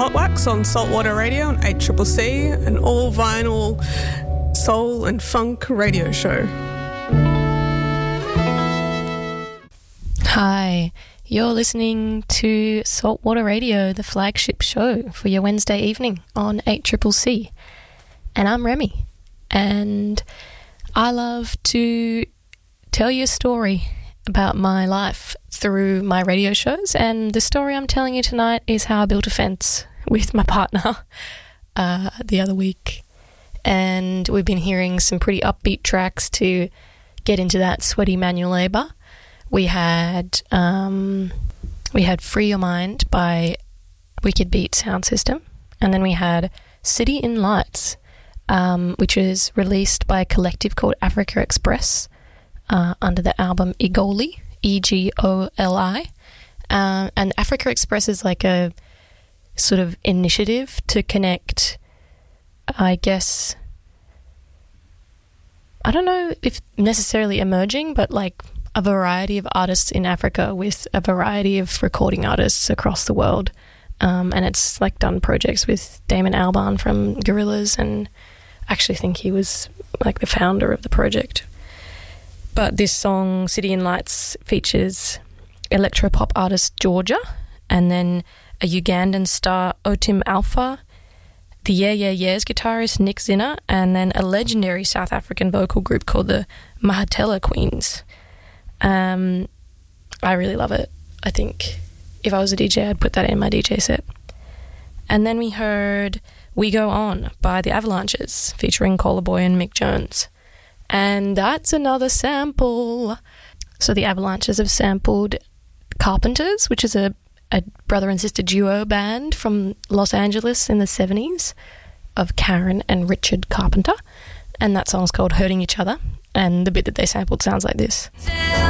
Hot Wax on Saltwater Radio on 8CCC, an all-vinyl soul and funk radio show. Hi, you're listening to Saltwater Radio, the flagship show for your Wednesday evening on 8CCC. And I'm Remy, and I love to tell you a story about my life through my radio shows, and the story I'm telling you tonight is how I built a fence with my partner the other week. And we've been hearing some pretty upbeat tracks to get into that sweaty manual labour. We had Free Your Mind by Wicked Beat Sound System, and then we had City in Lights, which is released by a collective called Africa Express under the album Egoli, E-G-O-L-I. And Africa Express is like a sort of initiative to connect, I guess, I don't know if necessarily emerging, but like a variety of artists in Africa with a variety of recording artists across the world. And it's like done projects with Damon Albarn from Gorillaz, and I actually think he was like the founder of the project. But this song, City in Lights, features electropop artist Georgia, and then a Ugandan star Otim Alpha, the Yeah Yeah Yeahs guitarist Nick Zinner, and then a legendary South African vocal group called the Mahatela Queens. I really love it. I think if I was a DJ, I'd put that in my DJ set. And then we heard We Go On by the Avalanches, featuring Cola Boy and Mick Jones. And that's another sample. So the Avalanches have sampled Carpenters, which is a brother and sister duo band from Los Angeles in the 70s of Karen and Richard Carpenter. And that song's called Hurting Each Other. And the bit that they sampled sounds like this.